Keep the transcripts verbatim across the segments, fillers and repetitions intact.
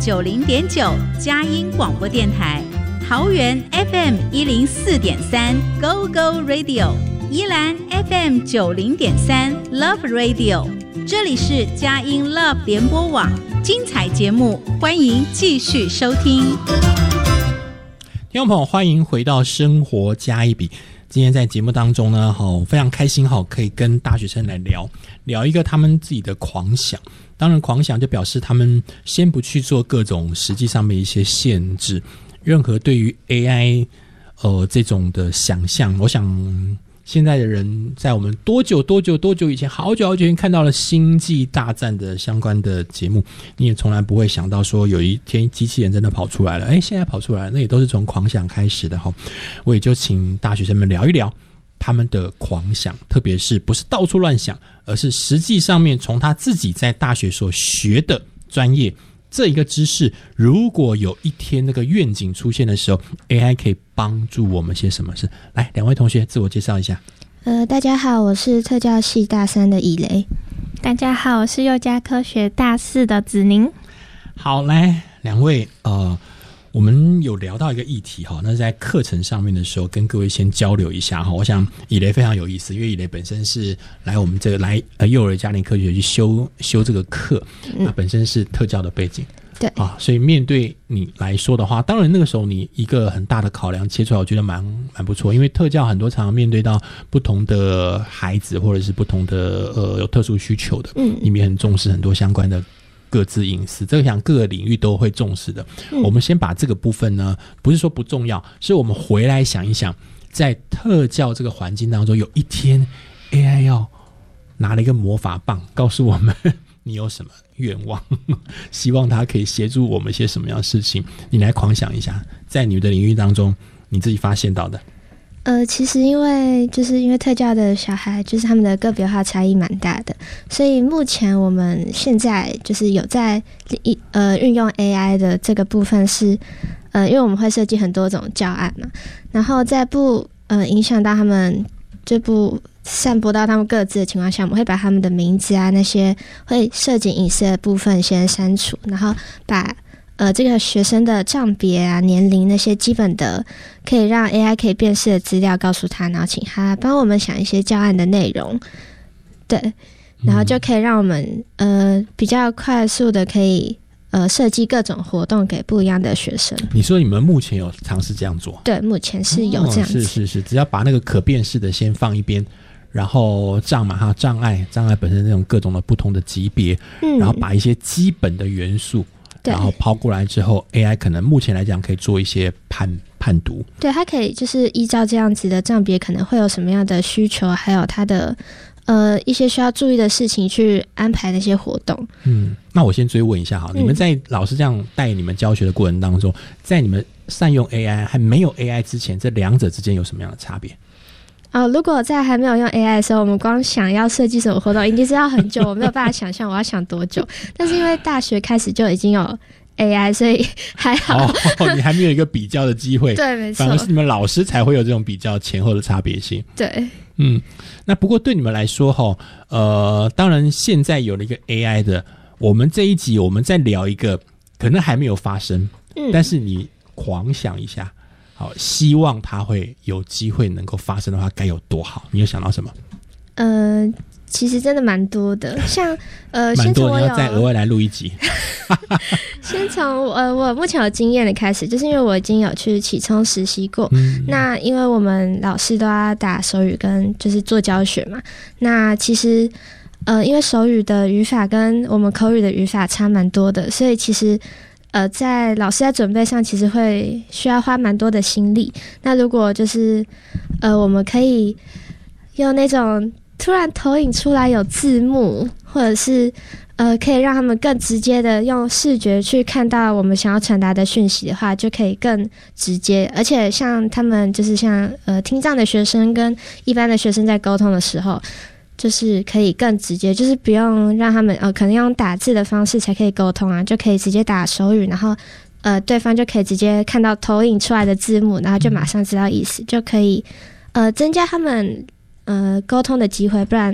九零点九佳音广播电台，桃园 F M 一零四点三 Go Go Radio， 宜兰 F M 九零点三 Love Radio， 这里是佳音 Love 联播网，精彩节目欢迎继续收听。 听众朋友，欢迎回到生活加一笔。今天在节目当中呢，好非常开心，好可以跟大学生来聊聊一个他们自己的狂想。当然，狂想就表示他们先不去做各种实际上面一些限制，任何对于 A I 呃这种的想象，我想现在的人在我们多久多久多久以前，好久好久以前看到了星际大战的相关的节目，你也从来不会想到说有一天机器人真的跑出来了，诶现在跑出来了，那也都是从狂想开始的齁。我也就请大学生们聊一聊他们的狂想，特别是不是到处乱想，而是实际上面从他自己在大学所学的专业这一个知识，如果有一天那个愿景出现的时候 A I 可以帮助我们些什么事。来，两位同学自我介绍一下。 呃，大家好，我是特教系大三的以雷。 大家好，我是幼家科学大四的子宁。 好，来两位呃我们有聊到一个议题哈，那是在课程上面的时候跟各位先交流一下哈。我想以雷非常有意思，因为以雷本身是来我们这个来呃幼儿家庭科学去修修这个课，那本身是特教的背景， 对啊，所以面对你来说的话，当然那个时候你一个很大的考量切出来，我觉得蛮蛮不错，因为特教很多常常面对到不同的孩子或者是不同的呃有特殊需求的，嗯，你们也很重视很多相关的各自隐私，这个想各个领域都会重视的、嗯、我们先把这个部分呢，不是说不重要，是我们回来想一想，在特教这个环境当中，有一天 A I 要拿了一个魔法棒告诉我们你有什么愿望，希望它可以协助我们一些什么样的事情，你来狂想一下，在你的领域当中你自己发现到的。 呃，其实因为就是因为特教的小孩，就是他们的个别化差异蛮大的，所以目前我们现在就是有在呃运用 A I 的这个部分是，呃，因为我们会设计很多种教案嘛，然后在不呃影响到他们，就不散播到他们各自的情况下，我们会把他们的名字啊那些会涉及隐私的部分先删除，然后把呃，这个学生的账别啊、年龄那些基本的可以让 A I 可以辨识的资料告诉他，然后请他帮我们想一些教案的内容，对，然后就可以让我们呃比较快速的可以呃设计各种活动给不一样的学生。 你说你们目前有尝试这样做？ 对，目前是有这样子、 哦、是是是，只要把那个可辨识的先放一边，然后障嘛哈障碍障碍本身那种各种的不同的级别、嗯、然后把一些基本的元素然后抛过来之后 A I 可能目前来讲可以做一些判判读， 对，它可以就是依照这样子的账别可能会有什么样的需求，还有它的呃一些需要注意的事情去安排那些活动。嗯， 那我先追问一下哈、嗯、你们在老师这样带你们教学的过程当中，在你们善用 A I 还没有 A I 之前，这两者之间有什么样的差别？ 哦，如果在还没有用 A I 的时候，我们光想要设计什么活动，一定是要很久，我没有办法想象我要想多久。但是因为大学开始就已经有 A I， 所以还好。 哦，你还没有一个比较的机会。 对，没错。 反而是你们老师才会有这种比较前后的差别性。 对， 嗯，那不过对你们来说哈，呃，当然现在有了一个 A I 的，我们这一集我们再聊一个可能还没有发生，嗯，但是你狂想一下。好，希望它会有机会能够发生的话，该有多好？你有想到什么？ 呃，其实真的蛮多的，像呃， 蛮多的，你要再额外来录一集。 先从呃我目前有经验的开始，就是因为我已经有去启聪实习过、嗯。那因为我们老师都要打手语跟就是做教学嘛，那其实呃因为手语的语法跟我们口语的语法差蛮多的，所以其实。呃，在老师在准备上，其实会需要花蛮多的心力。那如果就是呃，我们可以用那种突然投影出来有字幕，或者是呃，可以让他们更直接的用视觉去看到我们想要传达的讯息的话，就可以更直接。而且像他们就是像呃听障的学生跟一般的学生在沟通的时候。就是可以更直接，就是不用让他们呃，可能用打字的方式才可以沟通啊，就可以直接打手语，然后呃，对方就可以直接看到投影出来的字幕，然后就马上知道意思，就可以呃增加他们呃沟通的机会。不然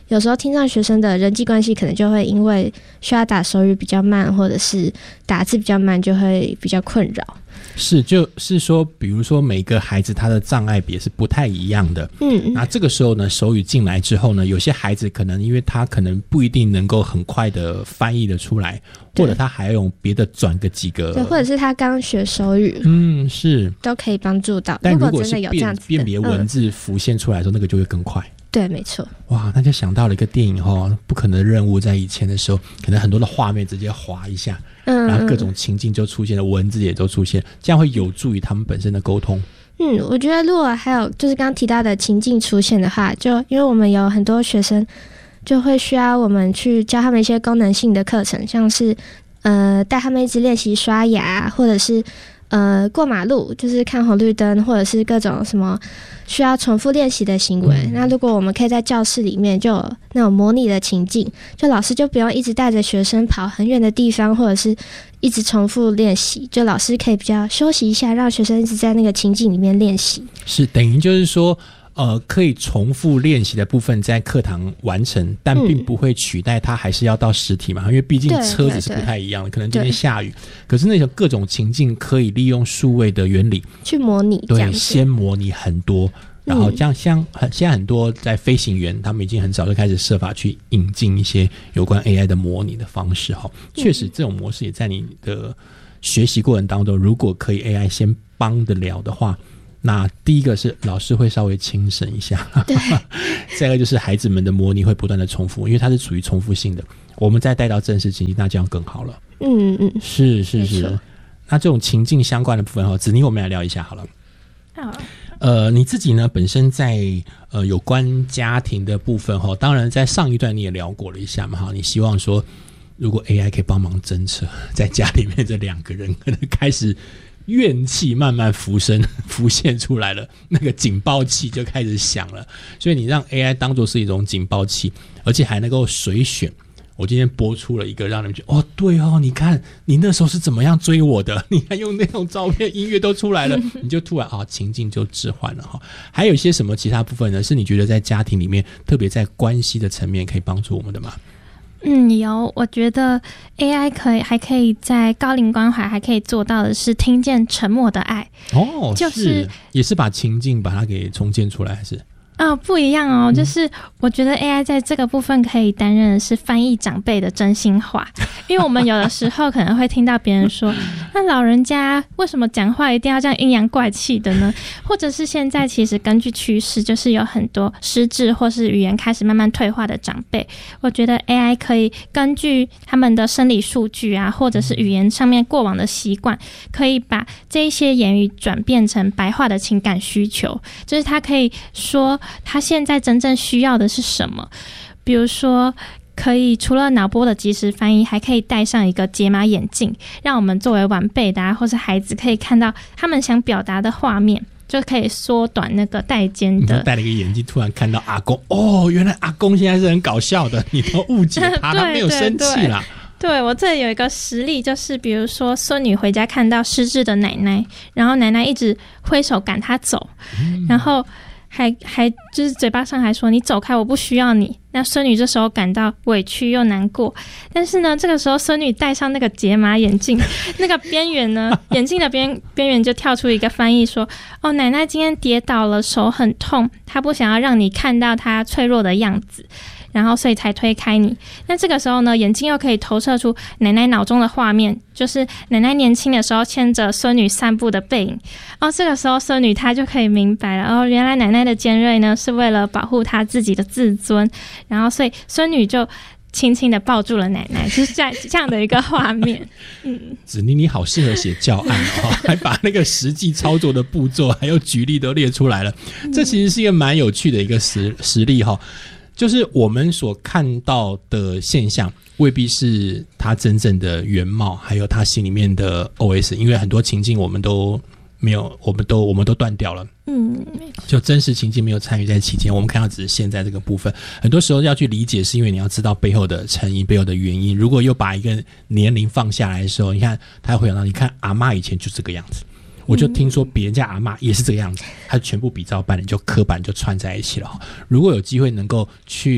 有时候听障学生的人际关系可能就会因为需要打手语比较慢，或者是打字比较慢，就会比较困扰。 是，就是说，比如说每个孩子他的障碍别是不太一样的，嗯，那这个时候呢，手语进来之后呢，有些孩子可能因为他可能不一定能够很快的翻译的出来，或者他还要用别的转个几个， 对，或者是他刚学手语， 嗯，是都可以帮助到。 但如果真的有这样子辨别文字浮现出来的时候，嗯，那个就会更快。 对，没错。 哇，那就想到了一个电影哦，不可能的任务，在以前的时候，可能很多的画面直接滑一下，嗯，然后各种情境就出现了，文字也都出现，这样会有助于他们本身的沟通。 嗯，我觉得如果还有就是刚刚提到的情境出现的话，就因为我们有很多学生就会需要我们去教他们一些功能性的课程，像是呃带他们一直练习刷牙，或者是呃过马路，就是看红绿灯，或者是各种什么需要重复练习的行为，嗯，那如果我们可以在教室里面就有那种模拟的情境，就老师就不用一直带着学生跑很远的地方，或者是一直重复练习，就老师可以比较休息一下，让学生一直在那个情境里面练习。 是等于就是说呃，可以重复练习的部分在课堂完成，但并不会取代它还是要到实体嘛，因为毕竟车子是不太一样的，可能今天下雨，可是那种各种情境可以利用数位的原理去模拟， 对，先模拟很多，然后这样像现在很多在飞行员他们已经很早就开始设法去引进一些有关 A I 的模拟的方式，确实这种模式也在你的学习过程当中，如果可以 A I 先帮得了的话，那第一个是老师会稍微轻省一下，再一个就是孩子们的模拟会不断的重复，因为它是属于重复性的，我们再带到正式情境，那这样更好了。 嗯嗯， 是是是。那这种情境相关的部分，子妮我们来聊一下好了。 好。 呃，你自己呢本身在呃有关家庭的部分，当然在上一段你也聊过了一下嘛，你希望说如果 A I 可以帮忙侦测在家里面这两个人可能开始怨气慢慢浮生浮现出来了，那个警报器就开始响了，所以你让 A I 当作是一种警报器，而且还能够随选。我今天播出了一个让你们觉得哦，对哦，你看你那时候是怎么样追我的，你看用那种照片音乐都出来了，你就突然啊情境就置换了哈。还有一些什么其他部分呢，是你觉得在家庭里面特别在关系的层面可以帮助我们的吗？ 嗯，有，我觉得 A I 可以还可以在高龄关怀还可以做到的是听见沉默的爱。 哦， 就是是也是把情境把它给重建出来，还是啊、哦，不一样哦，就是我觉得 A I 在这个部分可以担任的是翻译长辈的真心话，因为我们有的时候可能会听到别人说，那老人家为什么讲话一定要这样阴阳怪气的呢？或者是现在其实根据趋势，就是有很多失智或是语言开始慢慢退化的长辈，我觉得 A I 可以根据他们的生理数据啊，或者是语言上面过往的习惯，可以把这一些言语转变成白话的情感需求，就是他可以说他现在真正需要的是什么。比如说可以除了脑波的即时翻译，还可以戴上一个解码眼镜，让我们作为晚辈的、啊、或是孩子可以看到他们想表达的画面，就可以缩短那个戴间的。 你戴了一个眼镜，突然看到阿公，哦，原来阿公现在是很搞笑的，你都误解他，他没有生气啦。 对，我这里有一个实例，就是比如说孙女回家看到失智的奶奶，然后奶奶一直挥手赶她走，嗯、然后还还就是嘴巴上还说你走开，我不需要你。那孙女这时候感到委屈又难过，但是呢，这个时候孙女戴上那个解码眼镜，那个边缘呢，眼镜的边边缘就跳出一个翻译说：“哦，奶奶今天跌倒了，手很痛，她不想要让你看到她脆弱的样子。”然后所以才推开你。那这个时候呢，眼睛又可以投射出奶奶脑中的画面，就是奶奶年轻的时候牵着孙女散步的背影。哦，这个时候孙女她就可以明白了，哦，原来奶奶的尖锐呢是为了保护她自己的自尊。然后所以孙女就轻轻的抱住了奶奶，就是这样这样的一个画面。嗯， 子妮你好适合写教案哦，还把那个实际操作的步骤还有举例都列出来了。这其实是一个蛮有趣的一个实实例哈。就是我们所看到的现象未必是他真正的原貌，还有他心里面的 O S， 因为很多情境我们都没有，我们都我们都断掉了。嗯，就真实情境没有参与在其间，我们看到只是现在这个部分。很多时候要去理解，是因为你要知道背后的成因、背后的原因。如果又把一个年龄放下来的时候，你看他会想到，你看阿嬷以前就这个样子。我就听说别人家阿嬷也是这个样子，他全部比照办理，就刻板就串在一起了。如果有机会能够去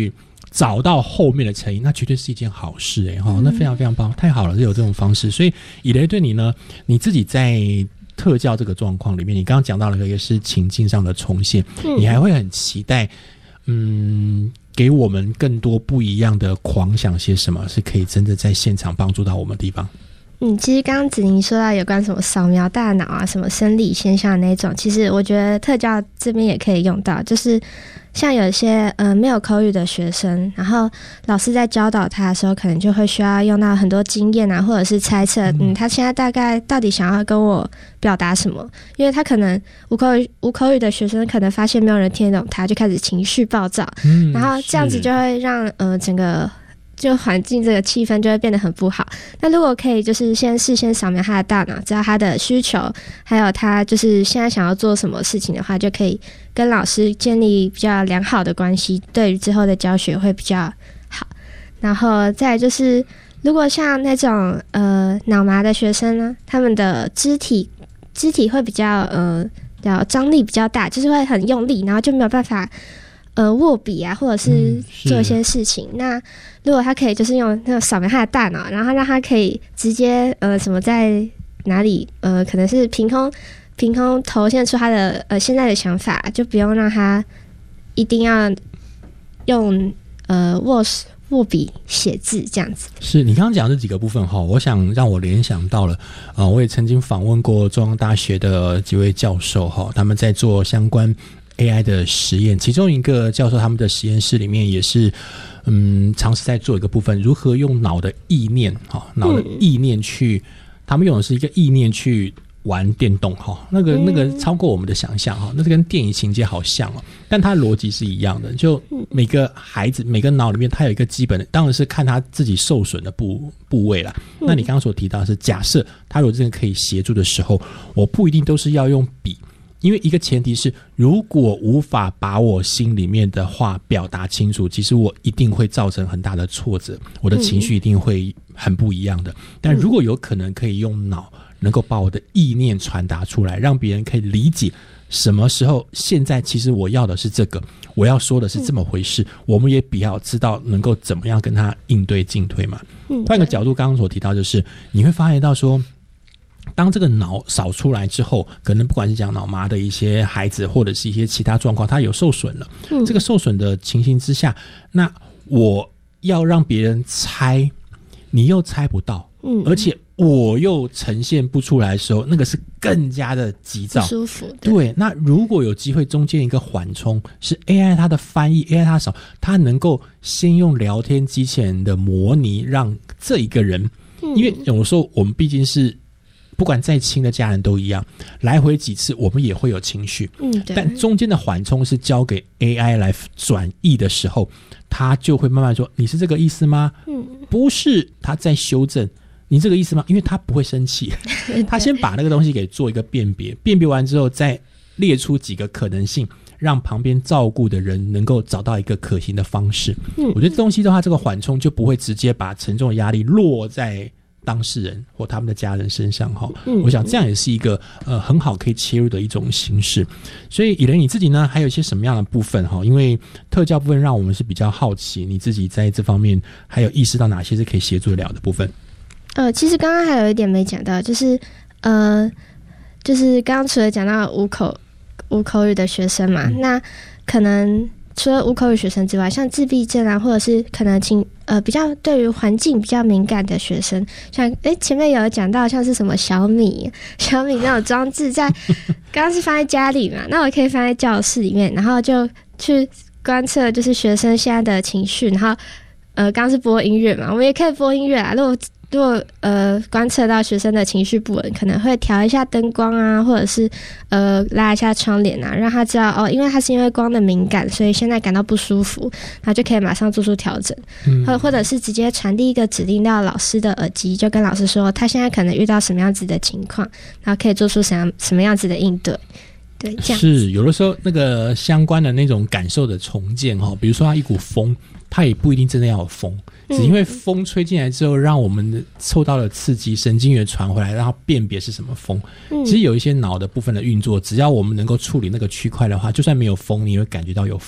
找到后面的成因，那绝对是一件好事哎、欸、哈、嗯，那非常非常棒，太好了，是有这种方式。所以以雷对你呢，你自己在特教这个状况里面，你刚刚讲到了一个是情境上的重现，嗯、你还会很期待，嗯，给我们更多不一样的狂想些什么，是可以真的在现场帮助到我们的地方。 嗯，其实刚刚子宁说到有关什么扫描大脑啊，什么生理现象那种，其实我觉得特教这边也可以用到，就是像有一些呃没有口语的学生，然后老师在教导他的时候，可能就会需要用到很多经验啊，或者是猜测，嗯，他现在大概到底想要跟我表达什么？因为他可能无口语无口语的学生，可能发现没有人听得懂他，就开始情绪暴躁，嗯，然后这样子就会让呃整个。就环境这个气氛就会变得很不好。那如果可以就是先事先扫描他的大脑，知道他的需求，还有他就是现在想要做什么事情的话，就可以跟老师建立比较良好的关系，对于之后的教学会比较好。然后再来就是如果像那种呃脑麻的学生呢，他们的肢体肢体会比较呃比较张力比较大，就是会很用力，然后就没有办法呃握笔啊，或者是做一些事情、嗯、那如果他可以就是用那种扫描他的大脑，然后让他可以直接呃什么在哪里呃可能是凭空凭空投现出他的呃现在的想法，就不用让他一定要用呃握握笔写字这样子。 是你刚刚讲这几个部分哈，我想让我联想到了呃我也曾经访问过中央大学的几位教授哈，他们在做相关A I 的实验，其中一个教授他们的实验室里面也是嗯尝试在做一个部分，如何用脑的意念哈，脑的意念去、嗯、他们用的是一个意念去玩电动哈，那个那个超过我们的想象哈，那是跟电影情节好像哦，但它的逻辑是一样的，就每个孩子每个脑里面它有一个基本的，当然是看他自己受损的部部位啦。那你刚刚所提到的是假设他有这个可以协助的时候，我不一定都是要用笔，因为一个前提是如果无法把我心里面的话表达清楚，其实我一定会造成很大的挫折，我的情绪一定会很不一样的、嗯、但如果有可能可以用脑能够把我的意念传达出来，让别人可以理解什么时候现在其实我要的是这个，我要说的是这么回事、嗯、我们也比较知道能够怎么样跟他应对进退嘛。换、嗯、个角度刚刚所提到就是你会发现到说当这个脑扫出来之后，可能不管是讲脑麻的一些孩子或者是一些其他状况他有受损了、嗯、这个受损的情形之下，那我要让别人猜你又猜不到、嗯、而且我又呈现不出来的时候，那个是更加的急躁不舒服。 对, 对，那如果有机会中间一个缓冲是 A I 它的翻译 A I 它扫，它能够先用聊天机器人的模拟让这一个人、嗯、因为有时候我们毕竟是不管再亲的家人都一样，来回几次我们也会有情绪、嗯、但中间的缓冲是交给 A I 来转译的时候，他就会慢慢说你是这个意思吗、嗯、不是，他在修正你这个意思吗？因为他不会生气他先把那个东西给做一个辨别辨别完之后再列出几个可能性，让旁边照顾的人能够找到一个可行的方式、嗯、我觉得这东西的话，这个缓冲就不会直接把沉重的压力落在当事人或他们的家人身上、嗯、我想这样也是一个呃很好可以切入的一种形式。所以以雷你自己呢还有一些什么样的部分，因为特教部分让我们是比较好奇你自己在这方面还有意识到哪些是可以协助得了的部分。 呃，其实刚刚还有一点没讲到，就是呃，就是刚刚除了讲到无口无口语的学生嘛、嗯、那可能除了无口语学生之外，像自闭症啊，或者是可能情呃比较对于环境比较敏感的学生，像诶前面有讲到像是什么小米小米那种装置在刚刚是放在家里嘛，那我可以放在教室里面，然后就去观测就是学生现在的情绪，然后呃刚刚是播音乐嘛，我们也可以播音乐啊，如果如果呃观测到学生的情绪不稳，可能会调一下灯光啊，或者是呃拉一下窗帘啊，让他知道哦，因为他是因为光的敏感，所以现在感到不舒服，然后就可以马上做出调整，嗯、或或者是直接传递一个指令到老师的耳机，就跟老师说他现在可能遇到什么样子的情况，然后可以做出什么什么样子的应对。对，这样是有的时候那个相关的那种感受的重建哈，比如说它一股风，它也不一定真的要有风，只因为风吹进来之后，让我们受到了刺激，神经元传回来，让它辨别是什么风。其实有一些脑的部分的运作，只要我们能够处理那个区块的话，就算没有风，你也会感觉到有风。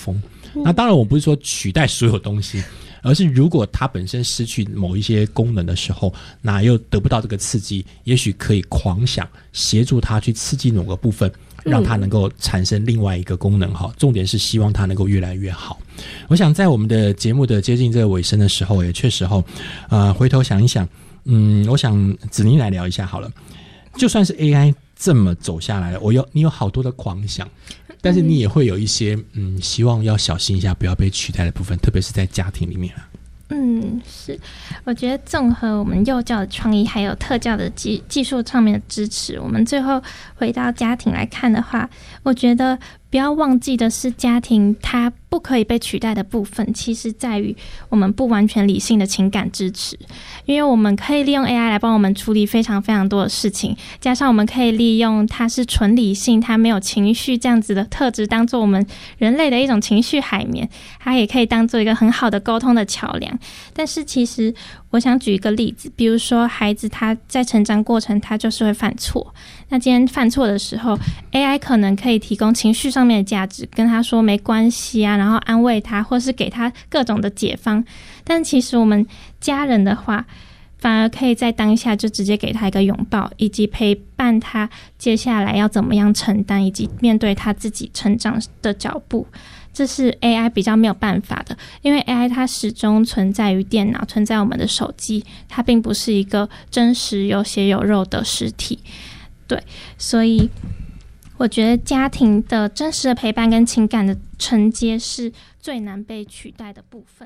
那当然我不是说取代所有东西，而是如果它本身失去某一些功能的时候，那又得不到这个刺激，也许可以狂想协助它去刺激某个部分，让它能够产生另外一个功能。好，重点是希望它能够越来越好。我想在我们的节目的接近这个尾声的时候，也确实后呃，回头想一想，嗯，我想子宁来聊一下好了。就算是 A I 这么走下来了，我有你有好多的狂想，但是你也会有一些嗯，希望要小心一下，不要被取代的部分，特别是在家庭里面啊。 嗯，是，我觉得综合我们幼教的创意，还有特教的技技术上面的支持，我们最后回到家庭来看的话，我觉得不要忘记的是，家庭它不可以被取代的部分，其实在于我们不完全理性的情感支持。因为我们可以利用 A I 来帮我们处理非常非常多的事情，加上我们可以利用它是纯理性，它没有情绪这样子的特质，当做我们人类的一种情绪海绵，它也可以当做一个很好的沟通的桥梁。但是其实我想举一个例子，比如说孩子他在成长过程他就是会犯错，那今天犯错的时候 A I 可能可以提供情绪上面的价值，跟他说没关系啊，然后安慰他，或是给他各种的解方。但其实我们家人的话，反而可以在当下就直接给他一个拥抱，以及陪伴他接下来要怎么样承担，以及面对他自己成长的脚步。这是 A I 比较没有办法的，因为 A I 它始终存在于电脑，存在我们的手机，它并不是一个真实有血有肉的实体。对，所以我觉得家庭的真实的陪伴跟情感的承接是最难被取代的部分。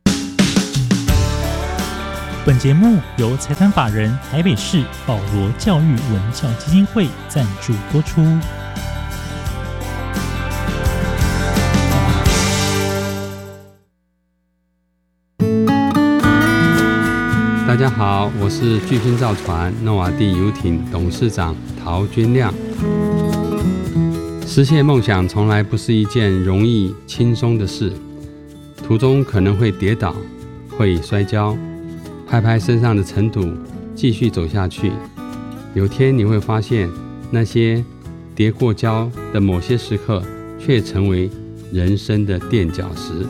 本节目由财团法人台北市保罗教育文教基金会赞助播出。 大家好，我是巨星造船诺瓦蒂游艇董事长陶君亮。实现梦想从来不是一件容易轻松的事，途中可能会跌倒，会摔跤，拍拍身上的尘土，继续走下去。有天你会发现，那些跌过跤的某些时刻，却成为人生的垫脚石。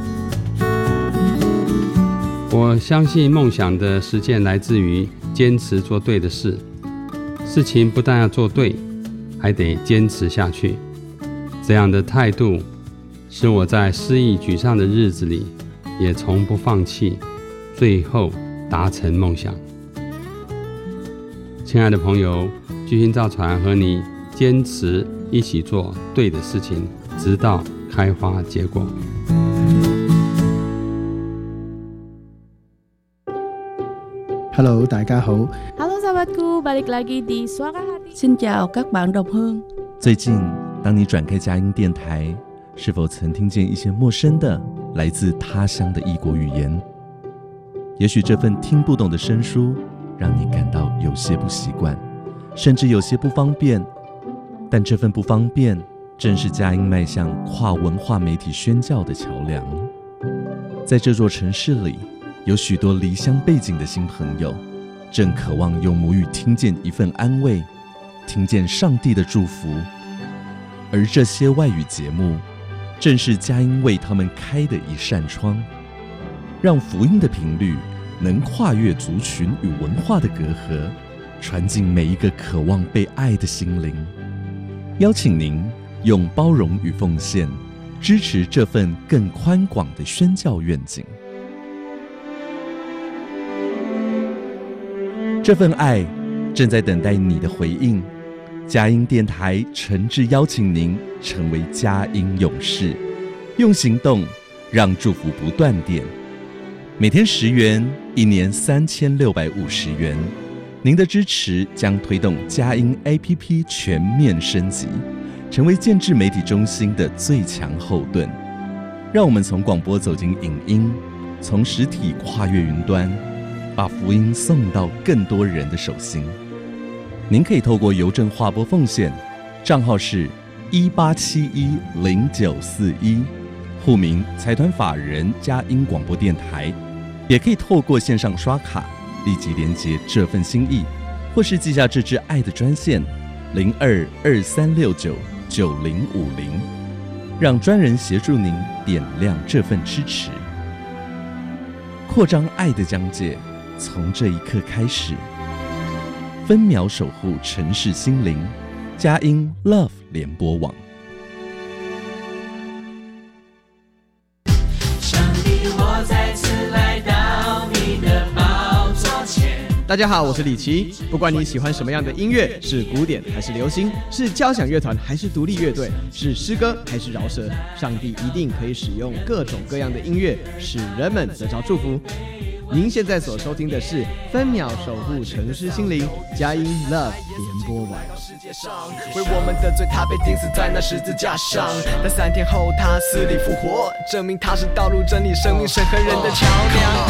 我相信梦想的实践来自于坚持做对的事，事情不但要做对，还得坚持下去。这样的态度，使我在失意沮丧的日子里，也从不放弃，最后达成梦想。亲爱的朋友，巨星造船和你坚持一起做对的事情，直到开花结果。 Hello， 大家好。 Halo sahabatku, balik lagi di Suara Hati. Xin chào các bạn đồng hương。 最近，当你转开佳音电台，是否曾听见一些陌生的、来自他乡的异国语言？也许这份听不懂的生疏，让你感到有些不习惯，甚至有些不方便。但这份不方便，正是佳音迈向跨文化媒体宣教的桥梁。在这座城市里，有许多离乡背景的新朋友，正渴望用母语听见一份安慰，听见上帝的祝福。而这些外语节目，正是佳音为他们开的一扇窗，让福音的频率能跨越族群与文化的隔阂，传进每一个渴望被爱的心灵。邀请您用包容与奉献，支持这份更宽广的宣教愿景。这份爱正在等待你的回应。佳音电台诚挚邀请您成为佳音勇士，用行动让祝福不断电。每天十元，一年三千六百五十元。您的支持将推动佳音 A P P 全面升级，成为建制媒体中心的最强后盾。让我们从广播走进影音，从实体跨越云端，把福音送到更多人的手心。您可以透过邮政划拨奉献，账号是一八七一零九四一，户名财团法人佳音广播电台。也可以透过线上刷卡，立即连结这份心意，或是记下这支爱的专线零二二三六九九零五零。 让专人协助您点亮这份支持，扩张爱的疆界，从这一刻开始。分秒守护城市心灵，佳音 Love 联播网。 上帝，我再次来到你的宝座前。 大家好，我是李琦。不管你喜欢什么样的音乐，是古典还是流行，是交响乐团还是独立乐队，是诗歌还是饶舌，上帝一定可以使用各种各样的音乐，使人们得着祝福。您现在所收听的是分秒守护城市心灵佳音 Love 联播网。 世界上为我们的罪，他被钉死在那十字架上，但三天后他死里复活，证明他是道路真理生命神和人的桥梁。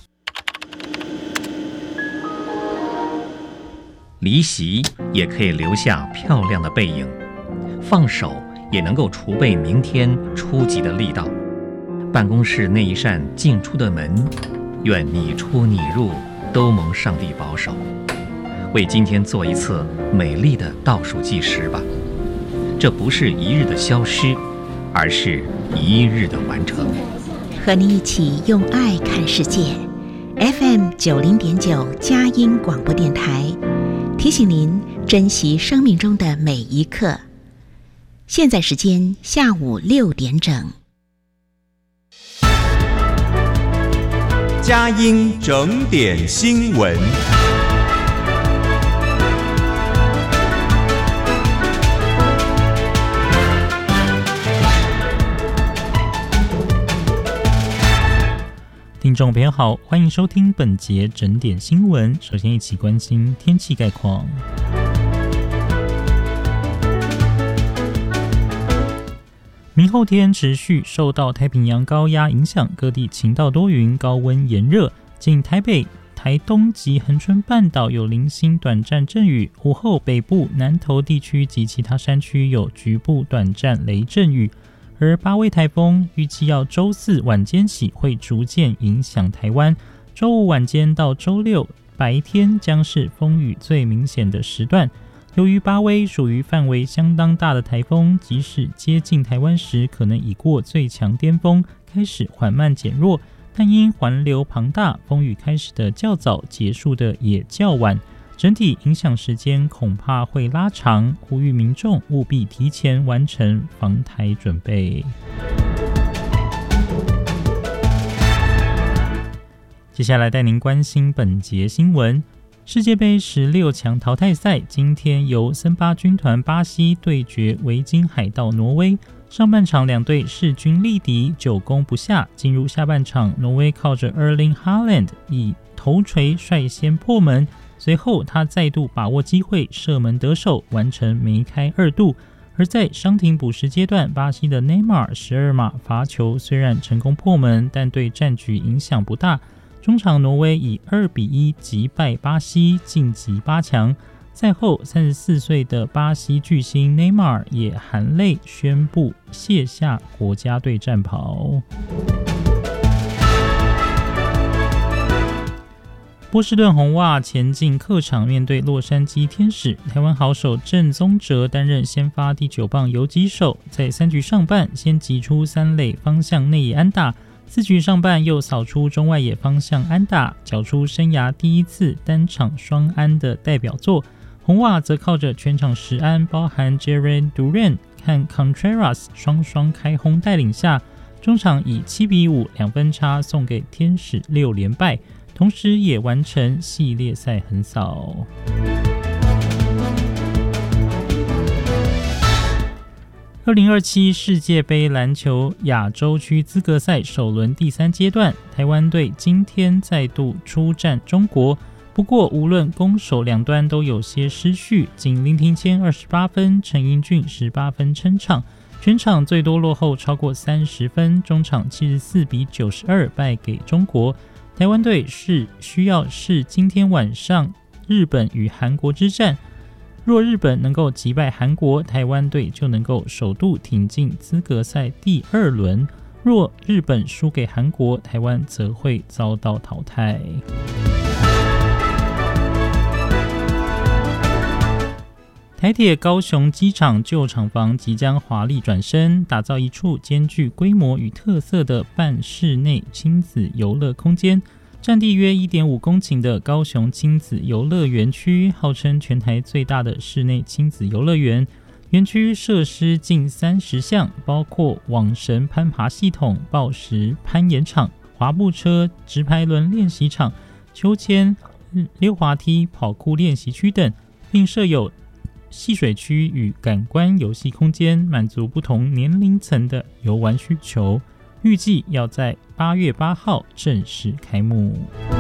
离席也可以留下漂亮的背影，放手也能够储备明天出击的力道。办公室那一扇进出的门，愿你出你入都蒙上帝保守。为今天做一次美丽的倒数计时吧，这不是一日的消失，而是一日的完成。 和你一起用爱看世界 ，F M 九零点九佳音广播电台。提醒您珍惜生命中的每一刻。现在时间下午六点整。 佳音整点新闻。 听众朋友好，欢迎收听本节整点新闻。首先一起关心天气概况。明后天持续受到太平洋高压影响，各地晴到多云，高温炎热。仅台北、台东及恒春半岛有零星短暂阵雨，午后北部、南投地区及其他山区有局部短暂雷阵雨。而八威台风预计要周四晚间起会逐渐影响台湾，周五晚间到周六白天将是风雨最明显的时段。由于八威属于范围相当大的台风，即使接近台湾时可能已过最强巅峰，开始缓慢减弱，但因环流庞大，风雨开始的较早，结束的也较晚，整体影响时间恐怕会拉长，呼吁民众务必提前完成防台准备。接下来带您关心本节新闻。世界杯十六强淘汰赛今天由森巴军团巴西对决维京海盗挪威。上半场两队势均力敌，久攻不下。进入下半场，挪威靠着 Erling Haaland 以头槌率先破门，随后他再度把握机会射门得手，完成梅开二度。而在伤停补时阶段，巴西的内马尔十二码罚球虽然成功破门，但对战局影响不大。中场挪威以二比一击败巴西，晋级八强。赛后三十四岁的巴西巨星内马尔也含泪宣布卸下国家队战袍。波士顿红袜前进客场面对洛杉矶天使，台湾好手郑宗哲担任先发第九棒游击手，在三局上半先击出三垒方向内野安打，四局上半又扫出中外野方向安打，缴出生涯第一次单场双安的代表作。红袜则靠着全场十安，包含 Jarren Duran 和 Contreras 双双开轰带领下，中场以七比五两分差送给天使六连败，同时也完成系列赛横扫。二零二七世界杯篮球亚洲区资格赛首轮第三阶段，台湾队今天再度出战中国。不过，无论攻守两端都有些失序，仅林庭谦二十八分，陈英俊十八分撑场，全场最多落后超过三十分，中场七十四比九十二败给中国。台湾队是需要是今天晚上日本与韩国之战，若日本能够击败韩国，台湾队就能够首度挺进资格赛第二轮；若日本输给韩国，台湾则会遭到淘汰。台台铁高雄机场旧厂房即将华丽转身，打造一处兼具规模与特色的半室内亲子游乐空间。占地约 一点五公顷的高雄亲子游乐园区，号称全台最大的室内亲子游乐园。园区设施近三十项，包括网绳攀爬系统、抱石攀岩场、滑步车、直排轮练习场、秋千、溜滑梯、跑酷练习区等，并设有戏水区与感官游戏空间，满足不同年龄层的游玩需求。预计要在八月八号正式开幕。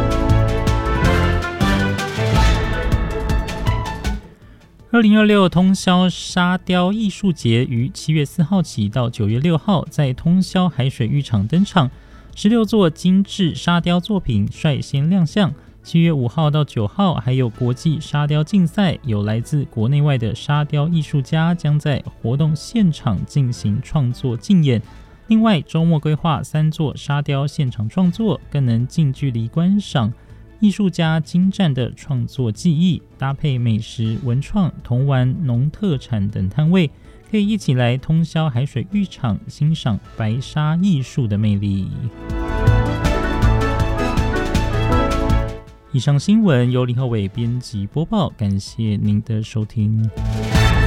二零二六通霄沙雕艺术节于七月四号起到九月六号在通霄海水浴场登场，十六座精致沙雕作品率先亮相。七月五号到九号还有国际沙雕竞赛，有来自国内外的沙雕艺术家将在活动现场进行创作竞演。另外，周末规划三座沙雕现场创作，更能近距离观赏艺术家精湛的创作技艺，搭配美食、文创、童玩、农特产等摊位，可以一起来通霄海水浴场欣赏白沙艺术的魅力。以上新闻由林浩伟编辑播报，感谢您的收听。